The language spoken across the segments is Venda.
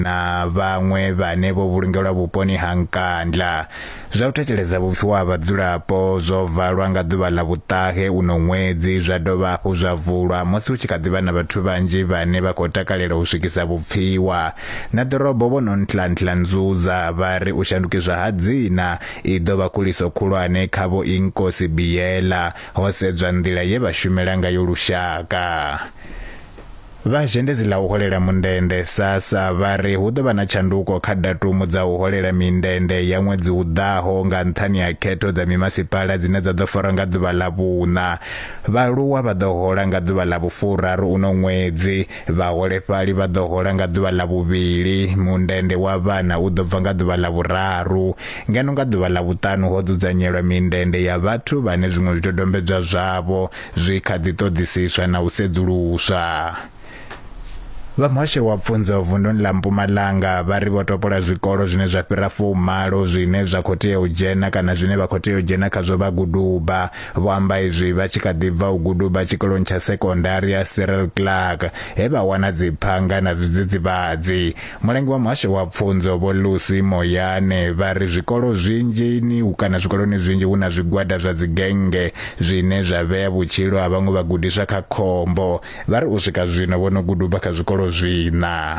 na vhaṅwe vhane vho vhulungelwa vhuponi ha Nkandla. Zwa u thetshelesa vhupfiwa ha vhadzulapo zwo valwa nga ḓuvha ḽa vhuṱahe uno ṅwedzi, zwa dovha hafhu zwa vulwa musi hu tshi kha ḓivha na vhathu vhanzhi vhane vha khou takalela u swikisa vhupfiwa. Na ḓorobo vho no Nhlanhla Nzuza vha ri u shandukiswa ha dzina i ḓo vha khuliso khulwane kha vho Inkosi Biyela ho sedzwa nḓila ye vha shumela ngayo lushaka. Vhazhendedzi ḽa u holela mundende SASSA vha ri hu ḓo vha na tshanduko kha datumu dza u holela mindende ya ṅwedzi u ḓaho nga nṱhani ha khetho dza mimasipala dzine dza ḓo farwa nga ḓuvha ḽa vhuṋa. Vhaaluwa vha ḓo hola nga ḓuvha ḽa vhufuraru uno ṅwedzi, vhaholefhali vha ḓo hola nga ḓuvha ḽa vhuvhili, mundende wa vhana u ḓo bva nga ḓuvha ḽa vhuraru. Ngeno nga ḓuvha ḽa vhuṱanu ho dzudzanyelwa mindende ya vhathu vhane zwiṅwe zwidodombedzwa zwavho zwi kha ḓi ṱoḓisiswa na u sedzuluswa. Vha muhasho wa pfunzo vunḓuni ḽa Mpumalanga vha ri vho topola zwikolo zwine zwa fhira 40 zwine zwa khou tea u dzhena kana zwine vha khou tea u dzhena khazwo vha guduba. Vho amba izwi vha tshi kha ḓi bva u guduba tshikoloni tsha sekondari ya Cyril Clark he vha wana dziphanga na zwidzidzivhadzi. Mulangi wa muhasho wa pfunzo Vho Lucy Moyane vha ri zwikolo zwinzhi kana zwikoloni zwinzhi hu na zwigwada zwa dzigenge zwine zwa vhea vhutshilo ha vhaṅwe vhagudiswa kha khombo. Vha ri u swika zwino vho no guduba kha zwikolo zwina.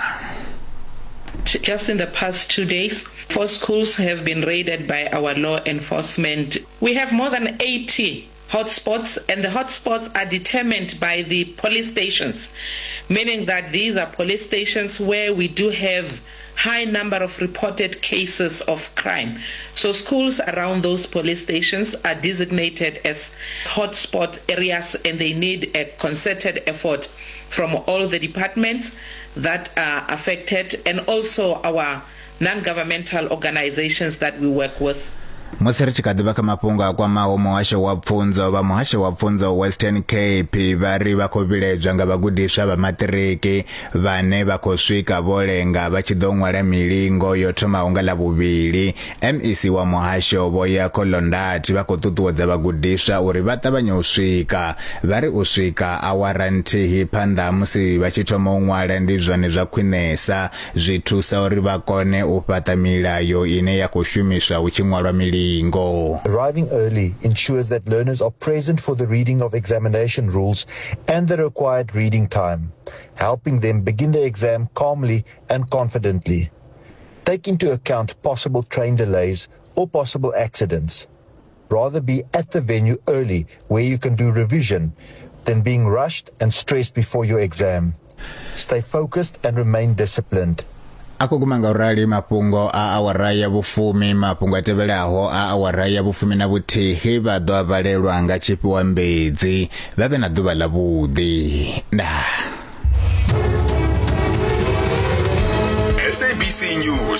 Just in the past 2 days, 4 schools have been raided by our law enforcement. We have more than 80 hotspots, and the hotspots are determined by the police stations, meaning that these are police stations where we do have high number of reported cases of crime. So schools around those police stations are designated as hotspot areas, and they need a concerted effort from all the departments that are affected and also our non-governmental organizations that we work with. Musi ri tshi kha ḓivha kha mafhungo a kwamaho muhasho wa pfunzo, vha muhasho wa pfunzo Western Cape vha ri vha khou vhiledzwa nga vhagudiswa vha maṱiriki vhane vha khou swika vho lenga vha tshi ḓo ṅwala milingo yo thomaho nga ḽa vhuvhili. MEC wa muhasho Vho Yakho Londati vha khou ṱuṱuwedza vhagudiswa uri vha ṱavhanye u swika. Vha ri u swika awara nthihi phanḓa musi vha tshi thoma u ṅwala ndi zwone zwa khwinesa, zwi thusa uri vha kone u fhaṱa milayo ine ya khou shumiswa hu tshi ṅwalwa milingo. Arriving early ensures that learners are present for the reading of examination rules and the required reading time, helping them begin the exam calmly and confidently. Take into account possible train delays or possible accidents. Rather be at the venue early where you can do revision than being rushed and stressed before your exam. Stay focused and remain disciplined. Akugumanga urali mafhungo a awara ya vhufumi, mafhungo a tevhelaho a awara ya vhufumi na vhuthihi vha ḓo a valelwa nga Tshifhiwa Mbedzi. Vha vhe na ḓuvha ḽa vhuḓi. SABC News.